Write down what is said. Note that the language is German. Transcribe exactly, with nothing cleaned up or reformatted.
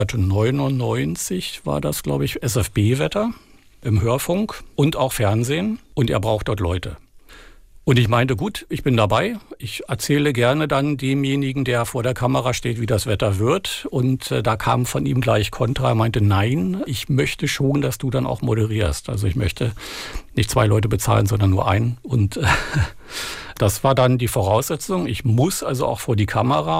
neunundneunzig war das, glaube ich, S F B-Wetter im Hörfunk und auch Fernsehen. Und er braucht dort Leute. Und ich meinte, gut, ich bin dabei. Ich erzähle gerne dann demjenigen, der vor der Kamera steht, wie das Wetter wird. Und äh, da kam von ihm gleich Kontra. Er meinte, nein, ich möchte schon, dass du dann auch moderierst. Also ich möchte nicht zwei Leute bezahlen, sondern nur einen. Und äh, das war dann die Voraussetzung. Ich muss also auch vor die Kamera.